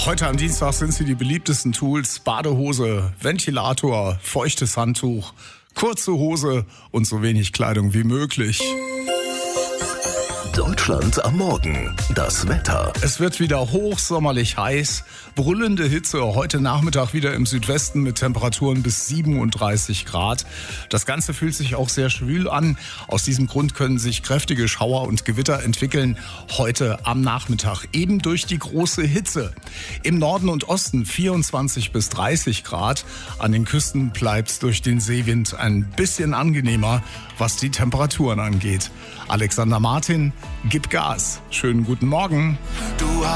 Heute am Dienstag sind sie die beliebtesten Tools: Badehose, Ventilator, feuchtes Handtuch, kurze Hose und so wenig Kleidung wie möglich. Deutschland am Morgen. Das Wetter. Es wird wieder hochsommerlich heiß. Brüllende Hitze heute Nachmittag wieder im Südwesten mit Temperaturen bis 37 Grad. Das Ganze fühlt sich auch sehr schwül an. Aus diesem Grund können sich kräftige Schauer und Gewitter entwickeln. Heute am Nachmittag eben durch die große Hitze. Im Norden und Osten 24 bis 30 Grad. An den Küsten bleibt es durch den Seewind ein bisschen angenehmer, was die Temperaturen angeht. Alexander Martin, gib Gas. Schönen guten Morgen.